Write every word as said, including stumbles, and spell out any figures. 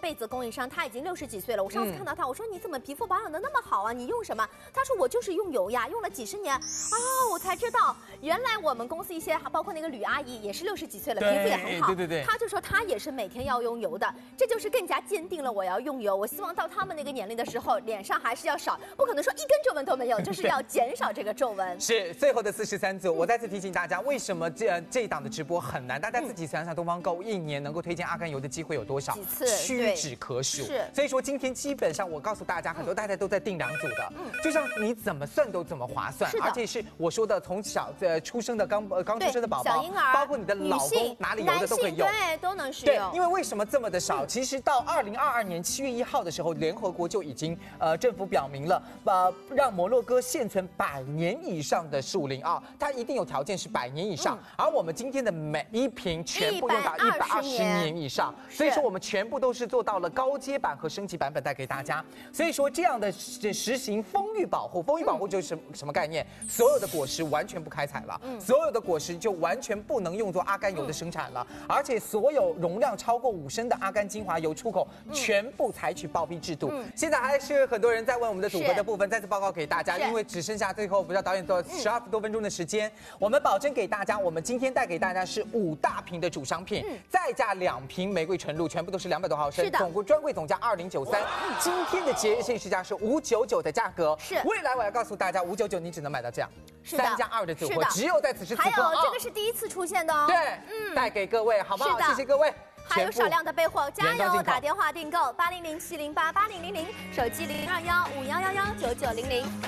被子供应商，他已经六十几岁了。我上次看到他，我说你怎么皮肤保养的那么好啊？你用什么？他说我就是用油呀，用了几十年啊，我才知道原来我们公司一些包括那个吕阿姨也是六十几岁了，皮肤也很好。对对对，他就说他也是每天要用油的，这就是更加坚定了我要用油。我希望到他们那个年龄的时候，脸上还是要少，不可能说一根皱纹都没有，就是要减少这个皱纹。 是最后的四十三组，我再次提醒大家，为什么这这一档的直播很难？大家自己想想，东方购一年能够推荐阿甘油的机会有多少？ 几次？ 屈指可数。是，所以说今天基本上我告诉大家，很多大家都在定两组的，嗯，就像你怎么算都怎么划算，而且是我说的从小呃出生的刚呃刚出生的宝宝， 小婴儿， 包括你的老公哪里油的都可以用， 对，都能使用。 对，因为为什么这么的少？其实到二零二二年七月一号的时候，联合国就已经呃政府表明了，呃让摩洛哥现存百年以上的树林啊，它一定有条件是百年以上，而我们今天的每一瓶全部用到一百二十年以上，所以说我们全部都是做到了高阶版和升级版本带给大家。所以说这样的实行风域保护，风域保护就是什么什么概念？所有的果实完全不开采了，所有的果实就完全不能用作阿甘油的生产了，而且所有容量超过五升的阿甘精华油出口全部采取报批制度。现在还是很多人在问我们的组合的部分，再次报告给大家，因为只剩下最后不知道导演多十二多分钟的时间，我们保证给大家，我们今天带给大家是五大瓶的主商品，再加两瓶玫瑰纯露，全部都是两百多毫升，总共专柜总价二零九三，今天的节日限时价是五九九的价格。是，未来我要告诉大家，五九九你只能买到这样三加二的组合，只有在此时此刻。 还有这个是第一次出现的哦。 对，嗯，带给各位，好不好？谢谢各位。 还有少量的备货，加油！打电话订购八零零七零八八零零零，手机零二幺五幺幺幺九九零零。